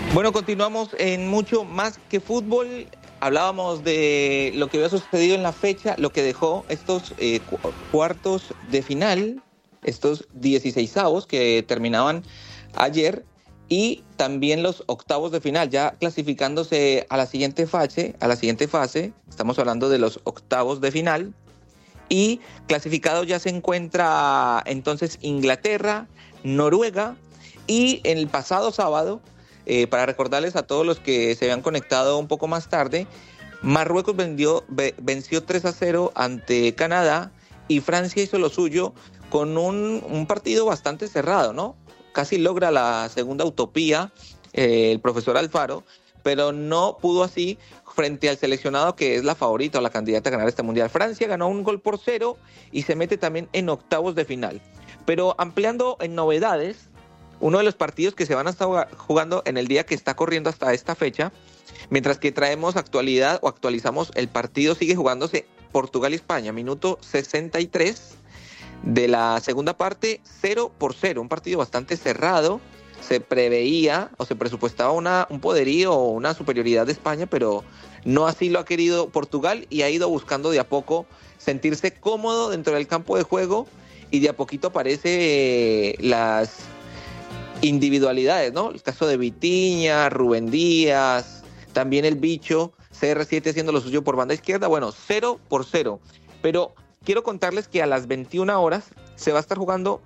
Bueno, continuamos en mucho más que fútbol. Hablábamos de lo que había sucedido en la fecha, lo que dejó estos cuartos de final, estos 16avos que terminaban ayer, y también los octavos de final, ya clasificándose a la siguiente fase. Estamos hablando de los octavos de final. Y clasificado ya se encuentra entonces Inglaterra, Noruega, y en el pasado sábado, para recordarles a todos los que se habían conectado un poco más tarde, Marruecos venció 3-0 ante Canadá, y Francia hizo lo suyo con un partido bastante cerrado, ¿no? Casi logra la segunda utopía el profesor Alfaro, pero no pudo así frente al seleccionado que es la favorita o la candidata a ganar este mundial. Francia ganó 1-0 y se mete también en octavos de final. Pero ampliando en novedades, uno de los partidos que se van a estar jugando en el día que está corriendo hasta esta fecha, mientras que traemos actualidad o actualizamos el partido, sigue jugándose Portugal y España, minuto 63 de la segunda parte, 0-0, un partido bastante cerrado. Se preveía o se presupuestaba un poderío o una superioridad de España, pero no así lo ha querido Portugal y ha ido buscando de a poco sentirse cómodo dentro del campo de juego, y de a poquito aparece las individualidades, ¿no? El caso de Vitinha, Rubén Díaz, también el bicho CR7 haciendo lo suyo por banda izquierda. Bueno, 0-0, pero quiero contarles que a las 21 horas se va a estar jugando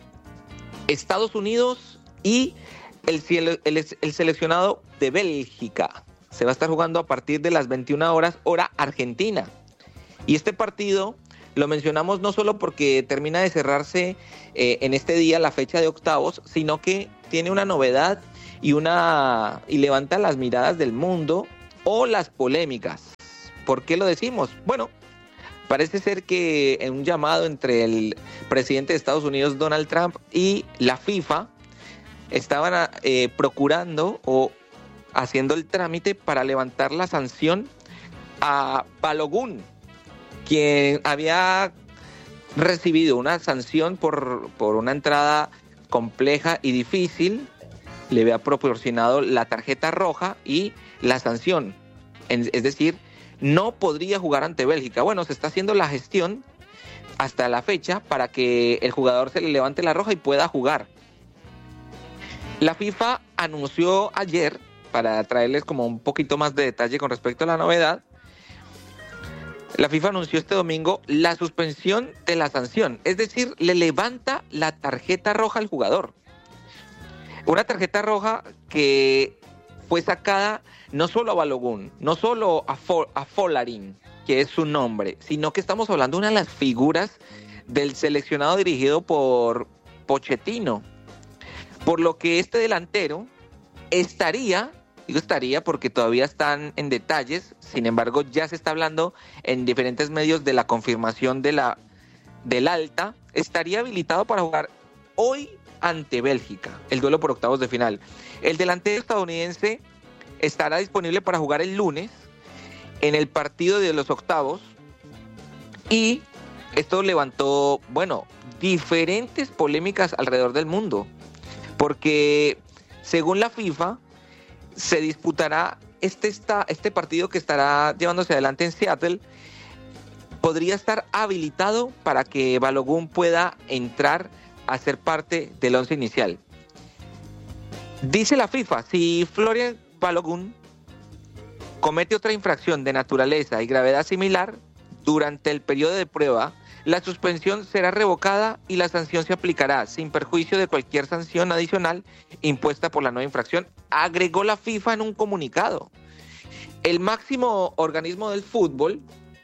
Estados Unidos y el seleccionado de Bélgica. Se va a estar jugando a partir de las 21 horas, hora argentina. Y este partido lo mencionamos no solo porque termina de cerrarse en este día la fecha de octavos, sino que tiene una novedad y levanta las miradas del mundo o las polémicas. ¿Por qué lo decimos? Bueno, parece ser que en un llamado entre el presidente de Estados Unidos, Donald Trump, y la FIFA, estaban procurando o haciendo el trámite para levantar la sanción a Balogun, quien había recibido una sanción por una entrada compleja y difícil. Le había proporcionado la tarjeta roja y la sanción. Es decir, no podría jugar ante Bélgica. Bueno, se está haciendo la gestión hasta la fecha para que el jugador se le levante la roja y pueda jugar. La FIFA anunció ayer, para traerles como un poquito más de detalle con respecto a la novedad, la FIFA anunció este domingo la suspensión de la sanción, es decir, le levanta la tarjeta roja al jugador. Una tarjeta roja que fue sacada no solo a Balogun, no solo a Folarin, que es su nombre, sino que estamos hablando de una de las figuras del seleccionado dirigido por Pochettino. Por lo que este delantero estaría porque todavía están en detalles, sin embargo ya se está hablando en diferentes medios de la confirmación del alta, estaría habilitado para jugar hoy ante Bélgica, el duelo por octavos de final. El delantero estadounidense estará disponible para jugar el lunes en el partido de los octavos, y esto levantó, diferentes polémicas alrededor del mundo, porque según la FIFA se disputará este partido que estará llevándose adelante en Seattle. Podría estar habilitado para que Balogun pueda entrar a ser parte del once inicial. Dice la FIFA, si Florian Balogun comete otra infracción de naturaleza y gravedad similar durante el periodo de prueba, la suspensión será revocada y la sanción se aplicará sin perjuicio de cualquier sanción adicional impuesta por la nueva infracción, agregó la FIFA en un comunicado. El máximo organismo del fútbol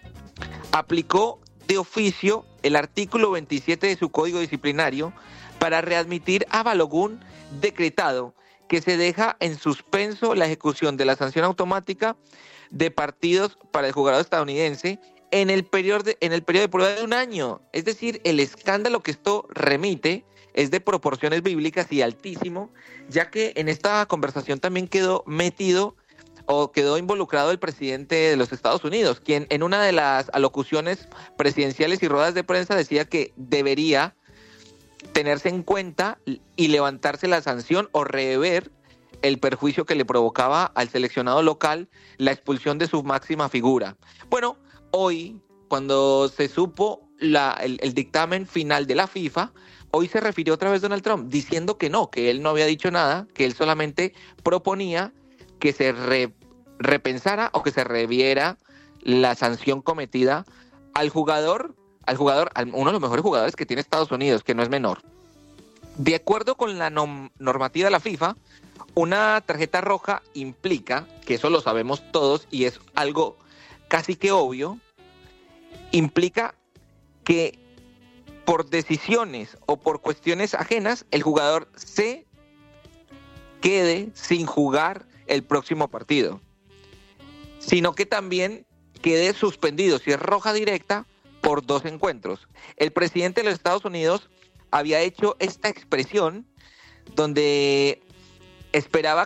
aplicó de oficio el artículo 27 de su código disciplinario para readmitir a Balogun, decretado que se deja en suspenso la ejecución de la sanción automática de partidos para el jugador estadounidense en el periodo de prueba de un año. Es decir, el escándalo que esto remite es de proporciones bíblicas y altísimo, ya que en esta conversación también quedó involucrado el presidente de los Estados Unidos, quien en una de las alocuciones presidenciales y ruedas de prensa decía que debería tenerse en cuenta y levantarse la sanción o rever el perjuicio que le provocaba al seleccionado local la expulsión de su máxima figura. Bueno, hoy, cuando se supo el dictamen final de la FIFA, hoy se refirió otra vez Donald Trump diciendo que no, que él no había dicho nada, que él solamente proponía que se repensara o que se reviera la sanción cometida al jugador, uno de los mejores jugadores que tiene Estados Unidos, que no es menor. De acuerdo con la normativa de la FIFA, una tarjeta roja implica, que eso lo sabemos todos y es algo casi que obvio, implica que por decisiones o por cuestiones ajenas el jugador se quede sin jugar el próximo partido, sino que también quede suspendido, si es roja directa, por 2 encuentros. El presidente de los Estados Unidos había hecho esta expresión donde expresaba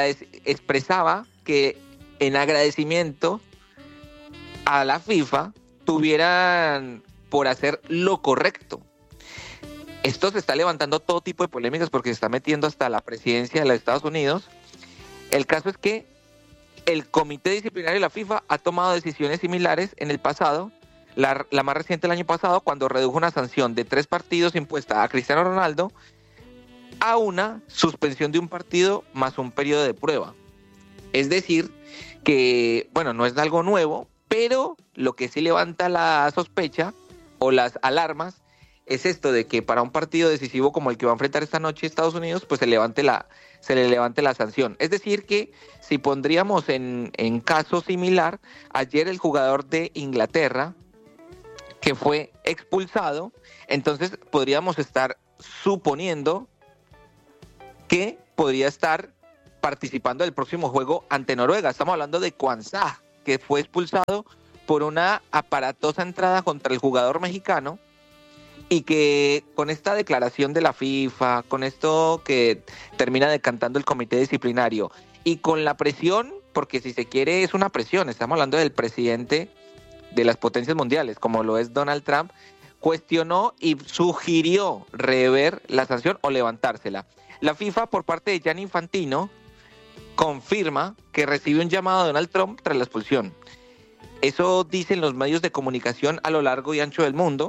que en agradecimiento a la FIFA tuvieran por hacer lo correcto. Esto se está levantando todo tipo de polémicas porque se está metiendo hasta la presidencia de los Estados Unidos. El caso es que el Comité Disciplinario de la FIFA ha tomado decisiones similares en el pasado, la más reciente el año pasado, cuando redujo una sanción de 3 partidos impuesta a Cristiano Ronaldo a una suspensión de un partido más un periodo de prueba. Es decir, que, bueno, no es algo nuevo, pero lo que sí levanta la sospecha o las alarmas es esto de que para un partido decisivo como el que va a enfrentar esta noche Estados Unidos, pues se le levante la sanción. Es decir que si pondríamos en caso similar, ayer el jugador de Inglaterra que fue expulsado, entonces podríamos estar suponiendo que podría estar participando del próximo juego ante Noruega. Estamos hablando de Kwanzaa, que fue expulsado por una aparatosa entrada contra el jugador mexicano, y que con esta declaración de la FIFA, con esto que termina decantando el comité disciplinario y con la presión, porque si se quiere es una presión, estamos hablando del presidente de las potencias mundiales, como lo es Donald Trump, cuestionó y sugirió rever la sanción o levantársela. La FIFA, por parte de Gianni Infantino, confirma que recibió un llamado de Donald Trump tras la expulsión. Eso dicen los medios de comunicación a lo largo y ancho del mundo,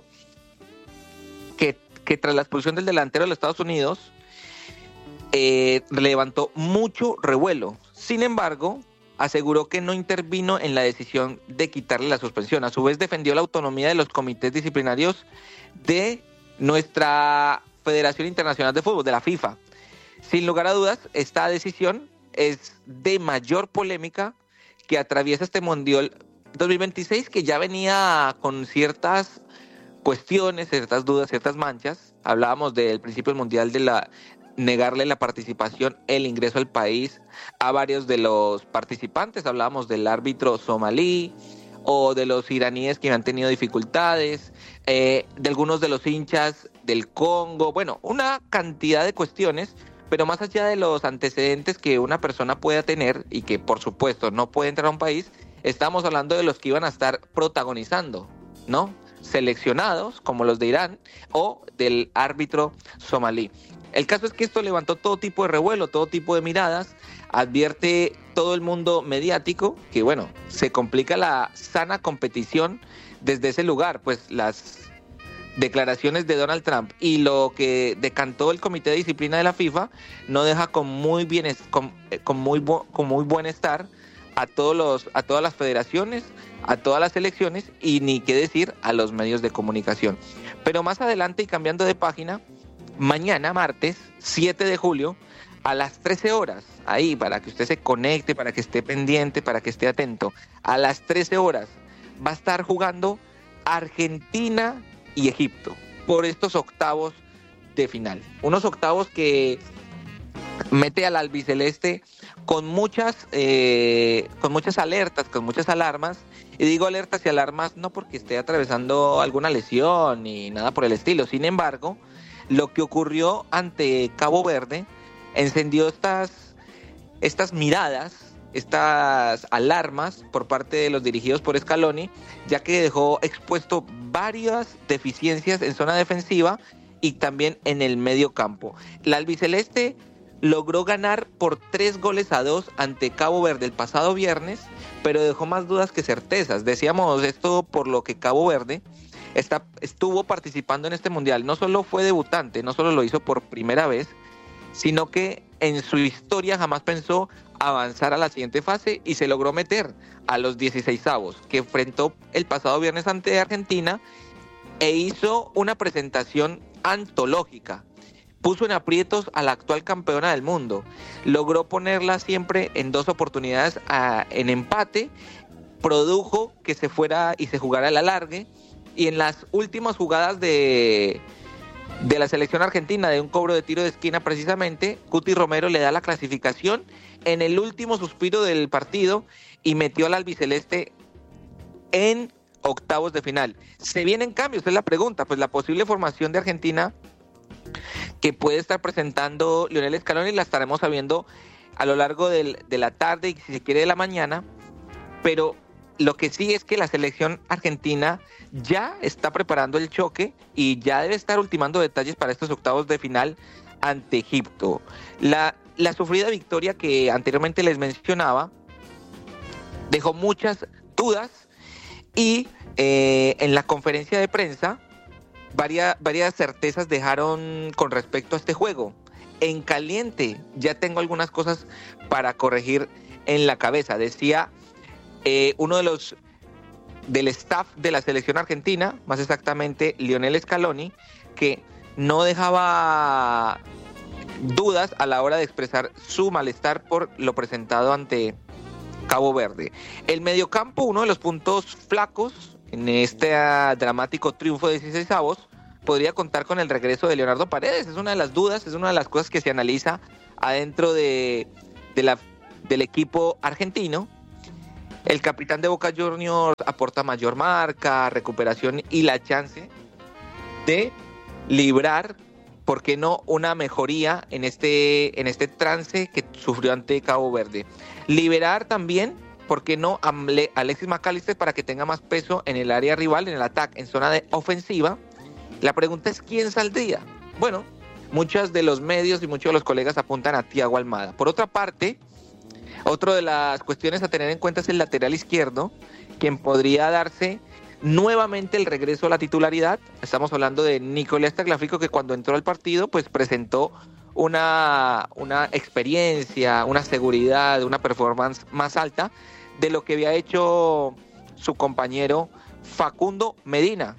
que tras la expulsión del delantero de los Estados Unidos levantó mucho revuelo. Sin embargo, aseguró que no intervino en la decisión de quitarle la suspensión. A su vez, defendió la autonomía de los comités disciplinarios de nuestra Federación Internacional de Fútbol, de la FIFA. Sin lugar a dudas, esta decisión es de mayor polémica que atraviesa este Mundial 2026, que ya venía con ciertas cuestiones, ciertas dudas, ciertas manchas. Hablábamos del principio del Mundial de negarle la participación, el ingreso al país a varios de los participantes. Hablábamos del árbitro somalí o de los iraníes que han tenido dificultades, de algunos de los hinchas del Congo. Bueno, una cantidad de cuestiones, pero más allá de los antecedentes que una persona pueda tener y que por supuesto no puede entrar a un país, estamos hablando de los que iban a estar protagonizando, ¿no? Seleccionados como los de Irán o del árbitro somalí. El caso es que esto levantó todo tipo de revuelo, todo tipo de miradas. Advierte todo el mundo mediático que, bueno, se complica la sana competición desde ese lugar, pues las declaraciones de Donald Trump y lo que decantó el Comité de Disciplina de la FIFA no deja con muy buen estar a todas las federaciones, a todas las selecciones y ni qué decir a los medios de comunicación. Pero más adelante y cambiando de página, mañana martes 7 de julio a las 13 horas, ahí para que usted se conecte, para que esté pendiente, para que esté atento, a las 13 horas va a estar jugando Argentina y Egipto por estos octavos de final. Unos octavos que mete al albiceleste con muchas alertas, con muchas alarmas. Y digo alertas y alarmas no porque esté atravesando alguna lesión ni nada por el estilo. Sin embargo, lo que ocurrió ante Cabo Verde encendió estas miradas, estas alarmas por parte de los dirigidos por Scaloni, ya que dejó expuesto varias deficiencias en zona defensiva y también en el medio campo. La albiceleste logró ganar por 3-2 ante Cabo Verde el pasado viernes, pero dejó más dudas que certezas. Decíamos esto por lo que Cabo Verde estuvo participando en este mundial. No solo fue debutante, no solo lo hizo por primera vez, sino que en su historia jamás pensó avanzar a la siguiente fase y se logró meter a los 16avos, que enfrentó el pasado viernes ante Argentina e hizo una presentación antológica. Puso en aprietos a la actual campeona del mundo. Logró ponerla siempre en 2 oportunidades en empate. Produjo que se fuera y se jugara el alargue. Y en las últimas jugadas de la selección argentina, de un cobro de tiro de esquina precisamente, Cuti Romero le da la clasificación en el último suspiro del partido y metió al albiceleste en octavos de final. ¿Se vienen cambios? Es la pregunta. Pues la posible formación de Argentina que puede estar presentando Lionel Scaloni la estaremos sabiendo a lo largo de la tarde y si se quiere de la mañana, pero lo que sí es que la selección argentina ya está preparando el choque y ya debe estar ultimando detalles para estos octavos de final ante Egipto. La sufrida victoria que anteriormente les mencionaba dejó muchas dudas y en la conferencia de prensa varias certezas dejaron con respecto a este juego. En caliente ya tengo algunas cosas para corregir en la cabeza, decía uno del staff de la selección argentina, más exactamente Lionel Scaloni, que no dejaba dudas a la hora de expresar su malestar por lo presentado ante Cabo Verde. El mediocampo, uno de los puntos flacos en este dramático triunfo de 16avos, podría contar con el regreso de Leonardo Paredes. Es una de las dudas, es una de las cosas que se analiza adentro del equipo argentino. El capitán de Boca Juniors aporta mayor marca, recuperación y la chance de librar, ¿por qué no?, una mejoría en este trance que sufrió ante Cabo Verde. Liberar también, ¿por qué no?, a Alexis McAllister para que tenga más peso en el área rival, en el ataque, en zona de ofensiva. La pregunta es ¿quién saldría? Bueno, muchos de los medios y muchos de los colegas apuntan a Thiago Almada. Por otra parte, otra de las cuestiones a tener en cuenta es el lateral izquierdo, quien podría darse nuevamente el regreso a la titularidad. Estamos hablando de Nicolás Tagliafico, que cuando entró al partido pues presentó una experiencia, una seguridad, una performance más alta de lo que había hecho su compañero Facundo Medina.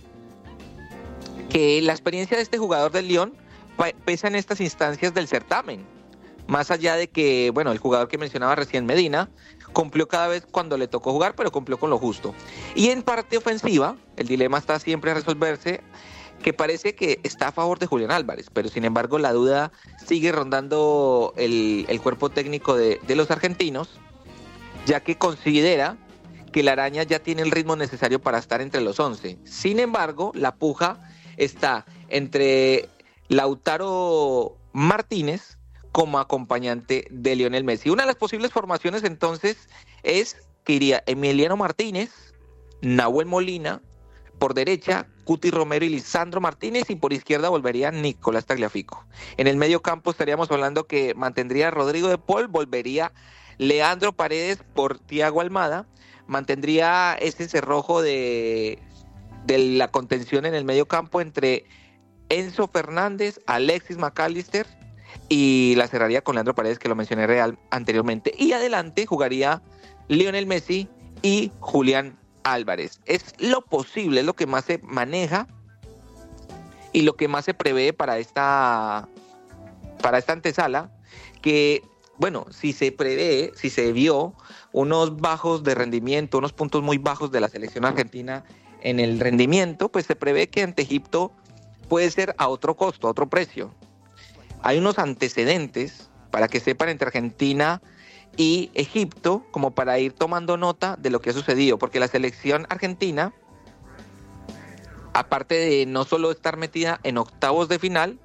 Que la experiencia de este jugador del Lyon pesa en estas instancias del certamen. Más allá de que, bueno, el jugador que mencionaba recién, Medina, cumplió cada vez cuando le tocó jugar, pero cumplió con lo justo. Y en parte ofensiva, el dilema está siempre a resolverse, que parece que está a favor de Julián Álvarez, pero sin embargo la duda sigue rondando el cuerpo técnico de los argentinos, ya que considera que la araña ya tiene el ritmo necesario para estar entre los 11. Sin embargo, la puja está entre Lautaro Martínez como acompañante de Lionel Messi. Una de las posibles formaciones entonces es que iría Emiliano Martínez, Nahuel Molina, por derecha Cuti Romero y Lisandro Martínez, y por izquierda volvería Nicolás Tagliafico. En el medio campo estaríamos hablando que mantendría Rodrigo de Paul, volvería Leandro Paredes por Thiago Almada, mantendría ese cerrojo de la contención en el medio campo entre Enzo Fernández, Alexis McAllister, y la cerraría con Leandro Paredes, que lo mencioné anteriormente, y adelante jugaría Lionel Messi y Julián Álvarez. Es lo posible, es lo que más se maneja y lo que más se prevé para esta antesala, que bueno, si se prevé, si se vio unos bajos de rendimiento, unos puntos muy bajos de la selección argentina en el rendimiento, pues se prevé que ante Egipto puede ser a otro costo, a otro precio. Hay unos antecedentes, para que sepan, entre Argentina y Egipto, como para ir tomando nota de lo que ha sucedido, porque la selección argentina, aparte de no solo estar metida en octavos de final,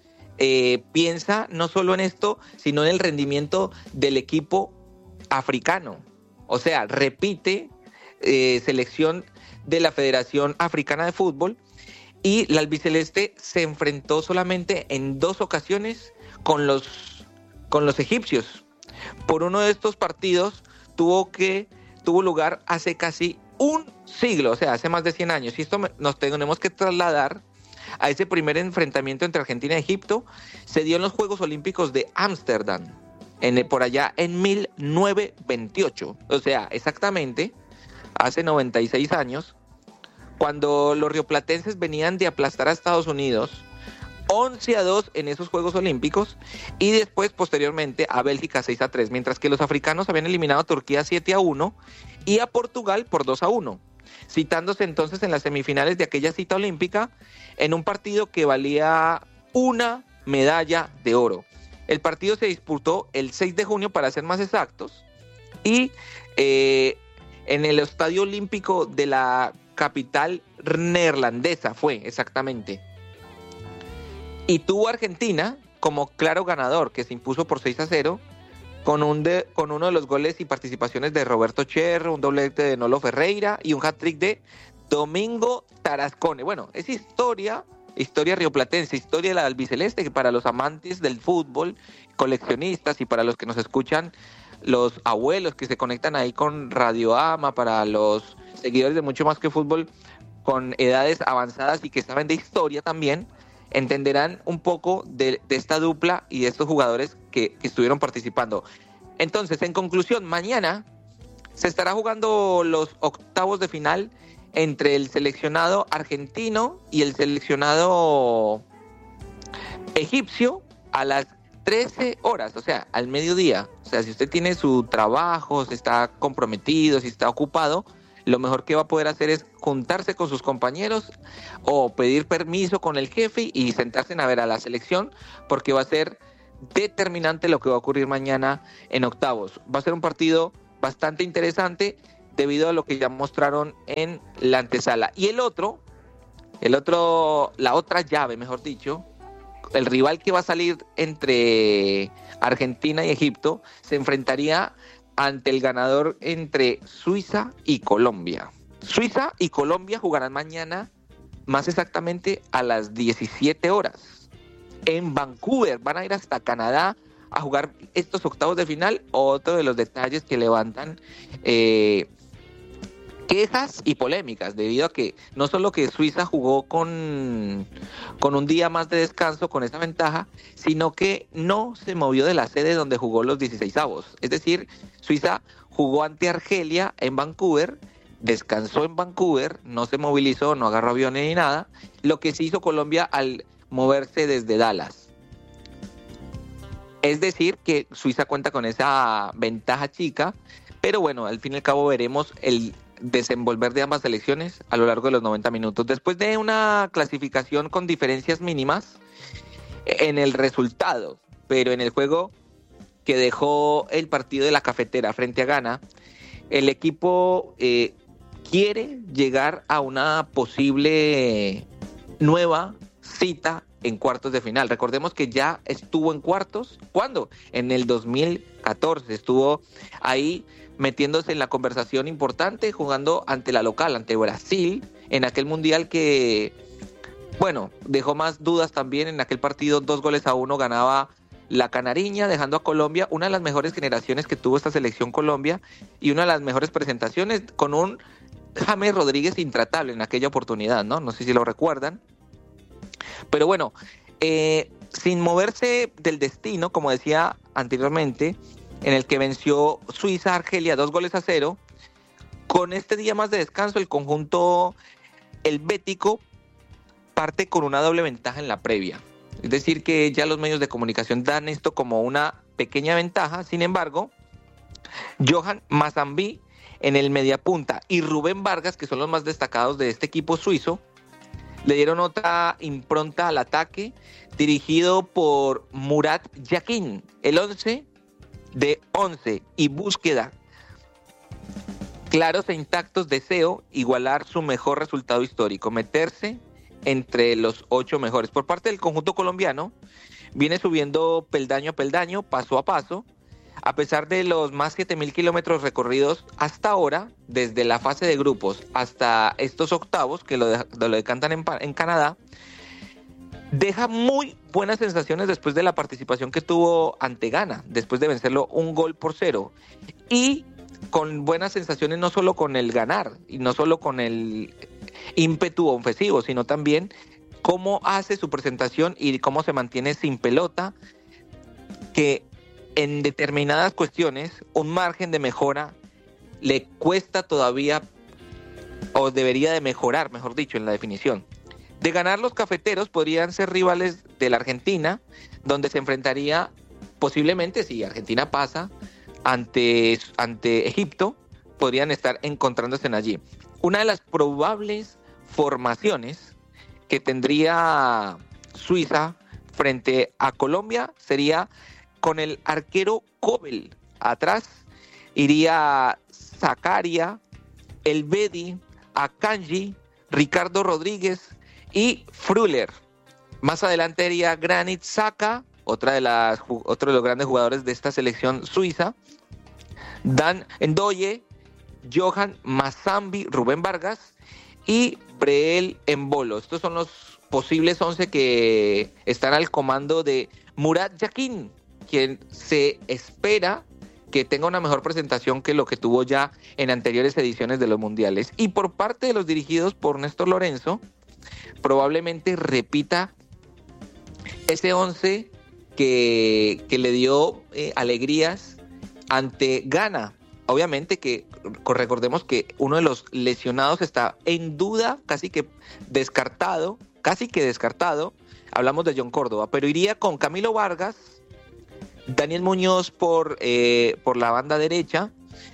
piensa no solo en esto, sino en el rendimiento del equipo africano. O sea, repite selección de la Federación Africana de Fútbol, y la albiceleste se enfrentó solamente en 2 ocasiones con con los egipcios. Por uno de estos partidos tuvo lugar hace casi un siglo, o sea, hace más de 100 años. Y esto nos tenemos que trasladar a ese primer enfrentamiento entre Argentina y Egipto. Se dio en los Juegos Olímpicos de Ámsterdam, por allá en 1928. O sea, exactamente hace 96 años, cuando los rioplatenses venían de aplastar a Estados Unidos 11-2 en esos Juegos Olímpicos, y después, posteriormente, a Bélgica 6-3, mientras que los africanos habían eliminado a Turquía 7-1 y a Portugal por 2-1, citándose entonces en las semifinales de aquella cita olímpica en un partido que valía una medalla de oro. El partido se disputó el 6 de junio, para ser más exactos, y en el Estadio Olímpico de la capital neerlandesa fue exactamente. Y tuvo Argentina como claro ganador, que se impuso por 6-0 con uno de los goles y participaciones de Roberto Cherro, un doblete de Nolo Ferreira y un hat-trick de Domingo Tarascone. Bueno, es historia rioplatense, historia de la albiceleste, que para los amantes del fútbol, coleccionistas, y para los que nos escuchan, los abuelos que se conectan ahí con Radio Ama, para los seguidores de Mucho Más que Fútbol con edades avanzadas y que saben de historia también, entenderán un poco de esta dupla y de estos jugadores que estuvieron participando. Entonces, en conclusión, mañana se estará jugando los octavos de final entre el seleccionado argentino y el seleccionado egipcio a las 13 horas, o sea, al mediodía. O sea, si usted tiene su trabajo, si está comprometido, si está ocupado, lo mejor que va a poder hacer es juntarse con sus compañeros o pedir permiso con el jefe y sentarse a ver a la selección, porque va a ser determinante lo que va a ocurrir mañana en octavos. Va a ser un partido bastante interesante debido a lo que ya mostraron en la antesala. Y la otra llave, mejor dicho, el rival que va a salir entre Argentina y Egipto, se enfrentaría ante el ganador entre Suiza y Colombia. Suiza y Colombia jugarán mañana, más exactamente a las 17 horas, en Vancouver. Van a ir hasta Canadá a jugar estos octavos de final. Otro de los detalles que levantan quejas y polémicas, debido a que no solo que Suiza jugó con un día más de descanso, con esa ventaja, sino que no se movió de la sede donde jugó los 16avos. Es decir, Suiza jugó ante Argelia en Vancouver, descansó en Vancouver, no se movilizó, no agarró aviones ni nada, lo que sí hizo Colombia al moverse desde Dallas. Es decir, que Suiza cuenta con esa ventaja chica, pero bueno, al fin y al cabo veremos el desenvolver de ambas selecciones a lo largo de los 90 minutos. Después de una clasificación con diferencias mínimas en el resultado, pero en el juego que dejó el partido de la Cafetera frente a Ghana, el equipo quiere llegar a una posible nueva cita en cuartos de final. Recordemos que ya estuvo en cuartos. ¿Cuándo? En el 2014 estuvo ahí metiéndose en la conversación importante, jugando ante la local, ante Brasil, en aquel mundial que, bueno, dejó más dudas también. En aquel partido 2-1 ganaba la Canariña, dejando a Colombia una de las mejores generaciones que tuvo esta selección Colombia y una de las mejores presentaciones, con un James Rodríguez intratable en aquella oportunidad, ¿no? No sé si lo recuerdan. Pero bueno, sin moverse del destino, como decía anteriormente, en el que venció Suiza a Argelia 2-0, con este día más de descanso, el conjunto helvético parte con una doble ventaja en la previa. Es decir, que ya los medios de comunicación dan esto como una pequeña ventaja. Sin embargo, Johan Mazambi en el mediapunta y Rubén Vargas, que son los más destacados de este equipo suizo, le dieron otra impronta al ataque, dirigido por Murat Yakin. El 11 de 11 y búsqueda claros e intactos, deseo igualar su mejor resultado histórico, meterse entre los 8 mejores. Por parte del conjunto colombiano, viene subiendo peldaño a peldaño, paso a paso, a pesar de los más 7.000 kilómetros recorridos hasta ahora, desde la fase de grupos hasta estos octavos, que lo decantan en Canadá. Deja muy buenas sensaciones después de la participación que tuvo ante Ghana, después de vencerlo 1-0. Y con buenas sensaciones no solo con el ganar, y no solo con el ímpetu ofensivo, sino también cómo hace su presentación y cómo se mantiene sin pelota, que en determinadas cuestiones un margen de mejora le cuesta todavía, o debería de mejorar, mejor dicho, en la definición. De ganar, los cafeteros podrían ser rivales de la Argentina, donde se enfrentaría posiblemente, si Argentina pasa, ante Egipto, podrían estar encontrándose allí. Una de las probables formaciones que tendría Suiza frente a Colombia sería con el arquero Kobel. Atrás iría Zakaria, Elvedi, Akanji, Ricardo Rodríguez y Früller. Más adelante iría Granit Xhaka, otro de los grandes jugadores de esta selección suiza, Dan Ndoye, Johan Mazambi, Rubén Vargas y Breel Embolo. Estos son los posibles 11 que están al comando de Murat Yakin, quien se espera que tenga una mejor presentación que lo que tuvo ya en anteriores ediciones de los mundiales. Y por parte de los dirigidos por Néstor Lorenzo, probablemente repita ese 11 que le dio alegrías ante Ghana. Obviamente que recordemos que uno de los lesionados está en duda, casi que descartado. Hablamos de John Córdoba, pero iría con Camilo Vargas, Daniel Muñoz por la banda derecha,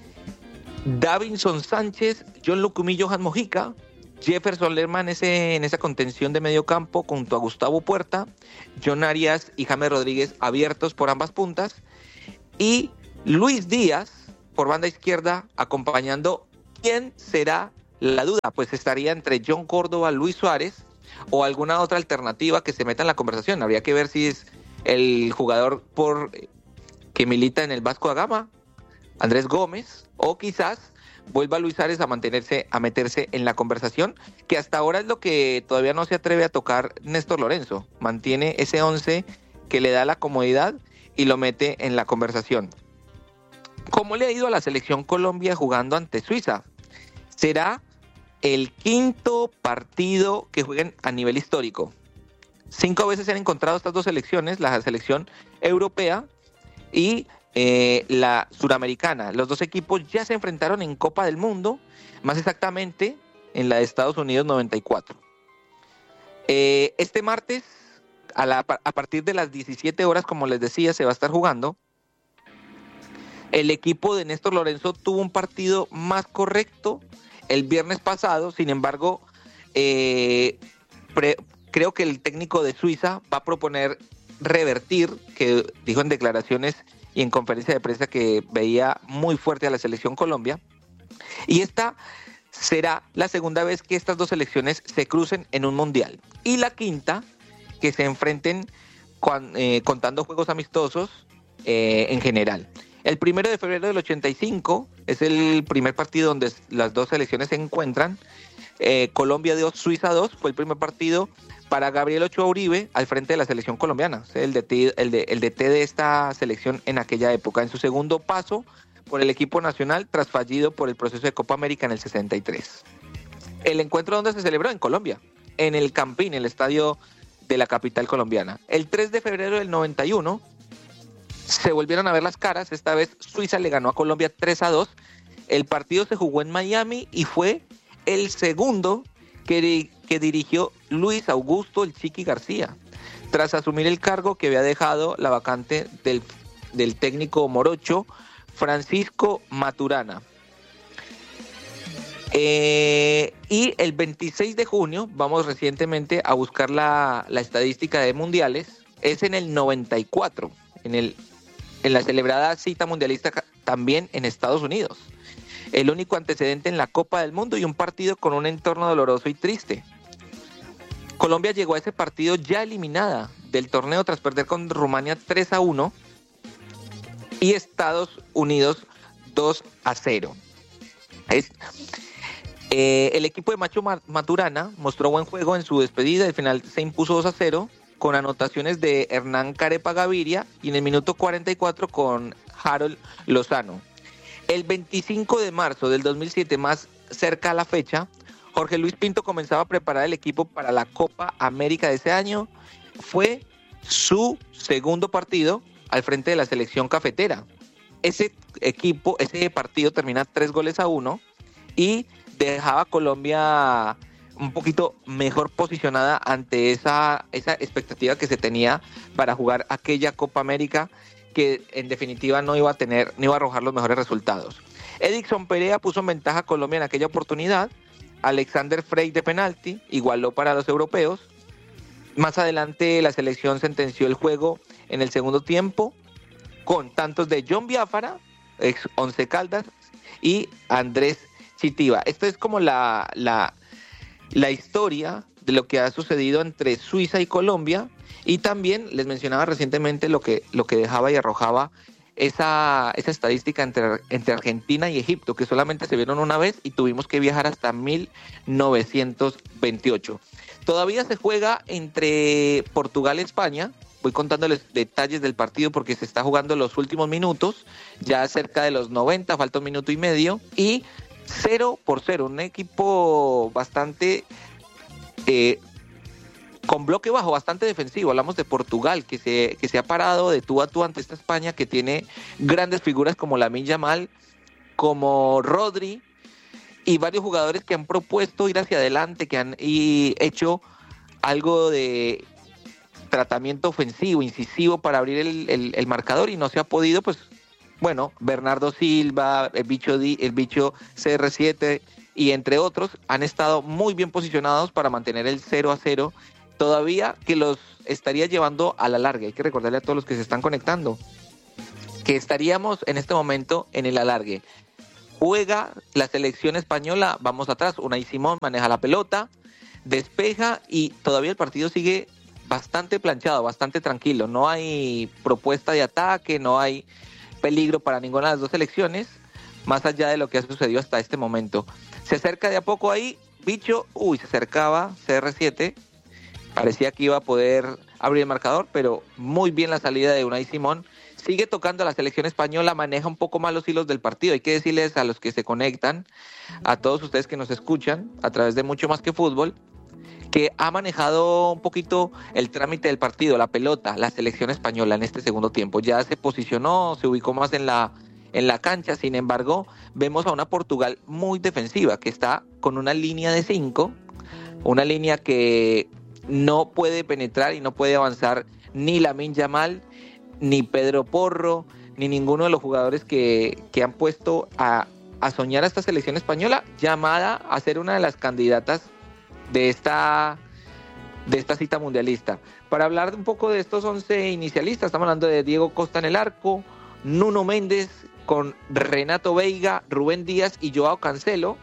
Davinson Sánchez, John Lucumí, Johan Mojica, Jefferson Lerma en esa contención de medio campo junto a Gustavo Puerta, John Arias y James Rodríguez abiertos por ambas puntas, y Luis Díaz por banda izquierda acompañando. ¿Quién será la duda? Pues estaría entre John Córdoba, Luis Suárez o alguna otra alternativa que se meta en la conversación. Habría que ver si es el jugador que milita en el Vasco da Gama, Andrés Gómez, o quizás vuelva Luis Suárez a meterse en la conversación, que hasta ahora es lo que todavía no se atreve a tocar Néstor Lorenzo. Mantiene ese 11 que le da la comodidad y lo mete en la conversación. ¿Cómo le ha ido a la selección Colombia jugando ante Suiza? Será el quinto partido que jueguen a nivel histórico. 5 veces se han encontrado estas dos selecciones, la selección europea y la suramericana. Los dos equipos ya se enfrentaron en Copa del Mundo, más exactamente en la de Estados Unidos 94. Este martes, a partir de las 17 horas, como les decía, se va a estar jugando. El equipo de Néstor Lorenzo tuvo un partido más correcto el viernes pasado, sin embargo, creo que el técnico de Suiza va a proponer revertir, que dijo en declaraciones y en conferencia de prensa que veía muy fuerte a la selección Colombia, y esta será la segunda vez que estas dos selecciones se crucen en un mundial, y la quinta que se enfrenten contando juegos amistosos en general. El 1 de febrero del 85 es el primer partido donde las dos selecciones se encuentran. Colombia 2, Suiza 2, fue el primer partido para Gabriel Ochoa Uribe al frente de la selección colombiana, el DT de esta selección en aquella época, en su segundo paso por el equipo nacional tras fallido por el proceso de Copa América en el 63. El encuentro donde se celebró en Colombia, en el Campín, el estadio de la capital colombiana. El 3 de febrero del 91 se volvieron a ver las caras. Esta vez Suiza le ganó a Colombia 3-2. El partido se jugó en Miami y fue el segundo que dirigió Luis Augusto El Chiqui García, tras asumir el cargo que había dejado la vacante del técnico morocho Francisco Maturana. Y el 26 de junio, vamos recientemente a buscar la estadística de mundiales, es en el 94, en la celebrada cita mundialista también en Estados Unidos. El único antecedente en la Copa del Mundo y un partido con un entorno doloroso y triste. Colombia llegó a ese partido ya eliminada del torneo tras perder con Rumania 3-1 y Estados Unidos 2-0. El equipo de Macho Maturana mostró buen juego en su despedida, al final se impuso 2-0 con anotaciones de Hernán Carepa Gaviria y en el minuto 44 con Harold Lozano. El 25 de marzo del 2007, más cerca a la fecha, Jorge Luis Pinto comenzaba a preparar el equipo para la Copa América de ese año. Fue su segundo partido al frente de la selección cafetera. Ese partido termina 3-1 y dejaba a Colombia un poquito mejor posicionada ante esa expectativa que se tenía para jugar aquella Copa América, que en definitiva no iba a arrojar los mejores resultados. Edixson Perea puso en ventaja a Colombia en aquella oportunidad. Alexander Frey de penalti igualó para los europeos. Más adelante la selección sentenció el juego en el segundo tiempo con tantos de John Biafara, ex Once Caldas, y Andrés Chitiva. Esta es como la historia de lo que ha sucedido entre Suiza y Colombia, y también les mencionaba recientemente lo que dejaba y arrojaba esa estadística entre Argentina y Egipto, que solamente se vieron una vez y tuvimos que viajar hasta 1928. Todavía se juega entre Portugal y España. Voy contándoles detalles del partido porque se está jugando los últimos minutos, ya cerca de los 90, falta un minuto y medio, y 0-0, un equipo bastante con bloque bajo, bastante defensivo. Hablamos de Portugal, que se ha parado de tú a tú ante esta España, que tiene grandes figuras como Lamine Yamal, como Rodri, y varios jugadores que han propuesto ir hacia adelante, que han hecho algo de tratamiento ofensivo, incisivo para abrir el marcador, y no se ha podido. Pues bueno, Bernardo Silva, el bicho CR7 y entre otros han estado muy bien posicionados para mantener el 0-0, todavía que los estaría llevando a la larga. Hay que recordarle a todos los que se están conectando que estaríamos en este momento en el alargue. Juega la selección española, vamos atrás, Unai Simón maneja la pelota, despeja y todavía el partido sigue bastante planchado, bastante tranquilo. No hay propuesta de ataque, no hay peligro para ninguna de las dos selecciones, más allá de lo que ha sucedido hasta este momento. Se acerca de a poco ahí, bicho, se acercaba CR7, parecía que iba a poder abrir el marcador, pero muy bien la salida de Unai Simón. Sigue tocando a la selección española, maneja un poco más los hilos del partido. Hay que decirles a los que se conectan, a todos ustedes que nos escuchan a través de Mucho Más que Fútbol, que ha manejado un poquito el trámite del partido, la pelota, la selección española en este segundo tiempo. Ya se posicionó, se ubicó más en la cancha. Sin embargo, vemos a una Portugal muy defensiva, que está con una línea de 5, una línea que no puede penetrar y no puede avanzar ni Lamine Yamal, ni Pedro Porro, ni ninguno de los jugadores que han puesto a soñar a esta selección española, llamada a ser una de las candidatas de esta cita mundialista. Para hablar un poco de estos 11 inicialistas, estamos hablando de Diego Costa en el arco, Nuno Méndez con Renato Veiga, Rubén Díaz y Joao Cancelo.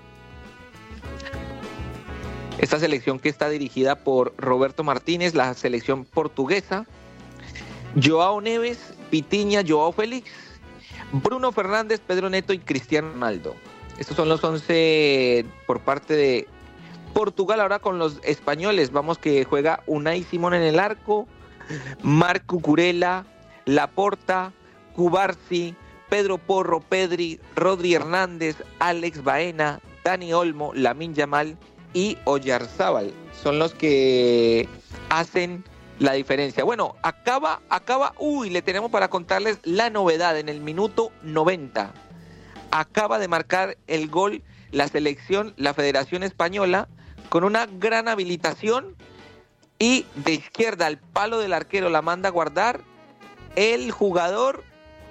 Esta selección que está dirigida por Roberto Martínez, la selección portuguesa. Joao Neves, Vitinha, Joao Félix, Bruno Fernández, Pedro Neto y Cristiano Ronaldo. Estos son los 11 por parte de Portugal. Ahora con los españoles, vamos que juega Unai Simón en el arco, Marc Cucurella, Laporta, Cubarsí, Pedro Porro, Pedri, Rodri Hernández, Alex Baena, Dani Olmo, Lamine Yamal y Oyarzábal. Son los que hacen la diferencia. Bueno, acaba, le tenemos para contarles la novedad. En el minuto 90 acaba de marcar el gol la selección, la Federación Española, con una gran habilitación, y de izquierda al palo del arquero la manda a guardar el jugador.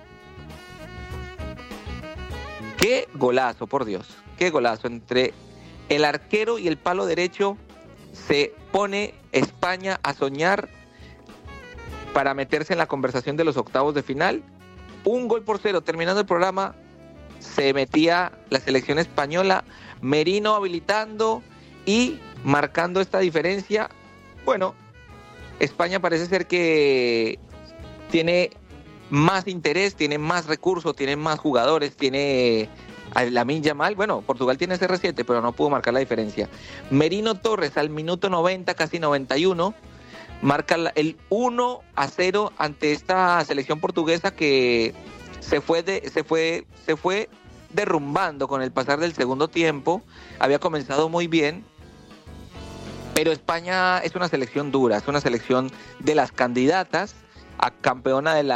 ¡Qué golazo, por Dios! ¡Qué golazo! Entre el arquero y el palo derecho se pone España a soñar para meterse en la conversación de los octavos de final. 1-0. Terminando el programa, se metía la selección española, Merino habilitando y marcando esta diferencia. Bueno, España parece ser que tiene más interés, tiene más recursos, tiene más jugadores, tiene a Lamine Yamal. Bueno, Portugal tiene CR7, pero no pudo marcar la diferencia. Merino Torres al minuto 90, casi 91, marca el 1-0 ante esta selección portuguesa que se fue derrumbando con el pasar del segundo tiempo. Había comenzado muy bien, pero España es una selección dura, es una selección de las candidatas a campeona de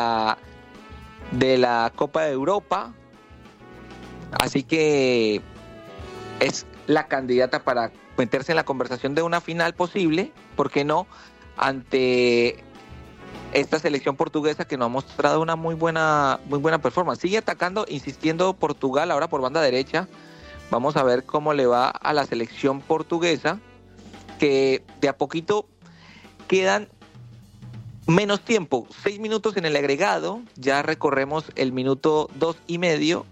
la Copa de Europa, así que es la candidata para meterse en la conversación de una final posible, ¿por qué no?, ante esta selección portuguesa que nos ha mostrado una muy buena performance. Sigue atacando, insistiendo Portugal ahora por banda derecha. Vamos a ver cómo le va a la selección portuguesa, que de a poquito quedan menos tiempo, 6 minutos en el agregado, ya recorremos el minuto 2.5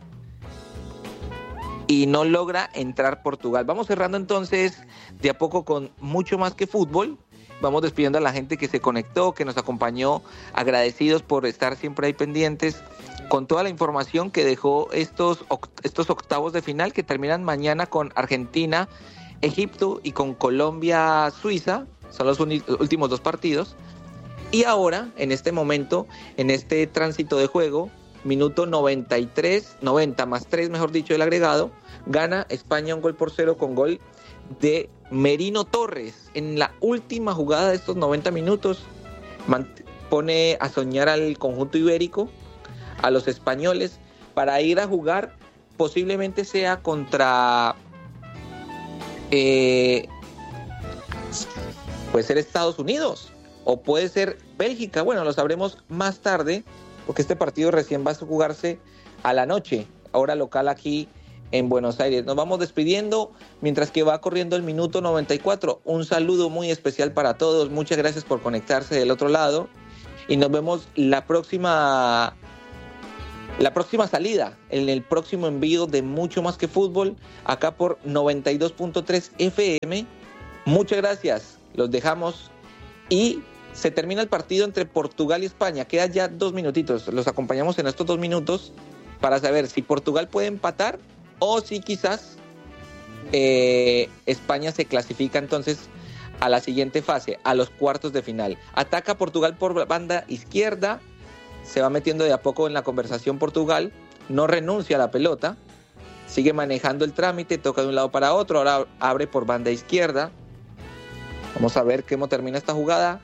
y no logra entrar Portugal. Vamos cerrando entonces de a poco con mucho más que fútbol. Vamos despidiendo a la gente que se conectó, que nos acompañó, agradecidos por estar siempre ahí pendientes con toda la información que dejó estos octavos de final que terminan mañana con Argentina, Egipto y con Colombia, Suiza. Son los últimos 2 partidos. Y ahora, en este momento, en este tránsito de juego, minuto 90 más 3, mejor dicho, del agregado, gana España 1-0 con gol de Merino Torres. En la última jugada de estos 90 minutos, pone a soñar al conjunto ibérico, a los españoles, para ir a jugar, posiblemente sea contra... puede ser Estados Unidos o puede ser Bélgica. Bueno, lo sabremos más tarde porque este partido recién va a jugarse a la noche, hora local aquí en Buenos Aires. Nos vamos despidiendo mientras que va corriendo el minuto 94. Un saludo muy especial para todos. Muchas gracias por conectarse del otro lado y nos vemos la próxima salida, en el próximo envío de Mucho Más que Fútbol, acá por 92.3 FM. Muchas gracias, los dejamos y se termina el partido entre Portugal y España. Quedan ya 2 minutitos, los acompañamos en estos 2 minutos para saber si Portugal puede empatar o si quizás España se clasifica entonces a la siguiente fase, a los cuartos de final. Ataca Portugal por banda izquierda, se va metiendo de a poco en la conversación Portugal, no renuncia a la pelota, sigue manejando el trámite, toca de un lado para otro, ahora abre por banda izquierda. Vamos a ver cómo termina esta jugada.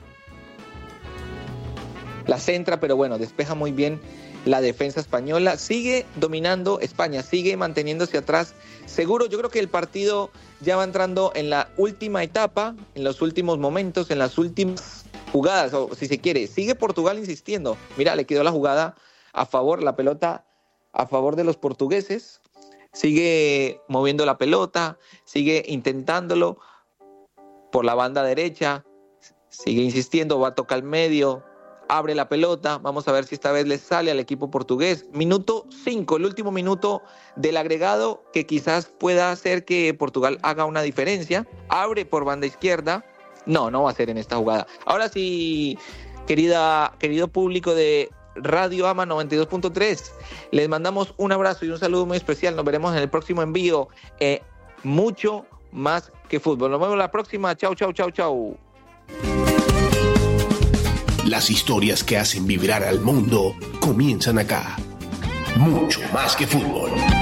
La centra, pero bueno, despeja muy bien la defensa española. Sigue dominando España, sigue manteniéndose atrás. Seguro, yo creo que el partido ya va entrando en la última etapa, en los últimos momentos, en las últimas jugadas, o si se quiere. Sigue Portugal insistiendo. Mira, le quedó la jugada a favor, la pelota a favor de los portugueses. Sigue moviendo la pelota, sigue intentándolo por la banda derecha, sigue insistiendo, va a tocar el medio, abre la pelota, vamos a ver si esta vez le sale al equipo portugués. Minuto 5, el último minuto del agregado, que quizás pueda hacer que Portugal haga una diferencia. Abre por banda izquierda, no va a ser en esta jugada. Ahora sí, querido público de Radio AMA 92.3, les mandamos un abrazo y un saludo muy especial. Nos veremos en el próximo envío. Mucho Más que Fútbol. Nos vemos la próxima. Chau. Las historias que hacen vibrar al mundo comienzan acá. Mucho Más que Fútbol.